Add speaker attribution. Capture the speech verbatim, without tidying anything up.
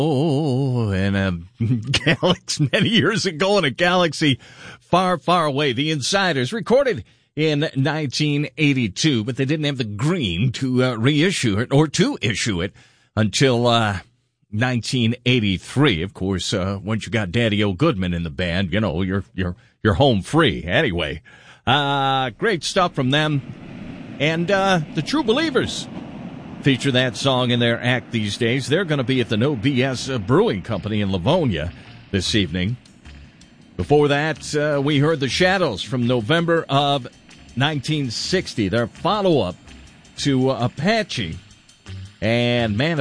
Speaker 1: Oh, in a galaxy many years ago in a galaxy far, far away. The Insiders recorded in nineteen eighty-two, but they didn't have the green to uh, reissue it or to issue it until uh, nineteen eighty-three. Of course, uh, once you got Daddy O. Goodman in the band, you know, you're you're you're home free. Anyway, uh, great stuff from them. And uh, the True Believers feature that song in their act these days. They're going to be at the No B S Brewing Company in Livonia this evening. Before that, uh, we heard the Shadows from November of nineteen sixty, their follow-up to uh, Apache. And man,